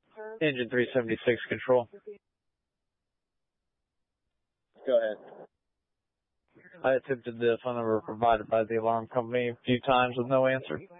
Engine 376 control. Go ahead. I attempted the phone number provided by the alarm company a few times with no answer.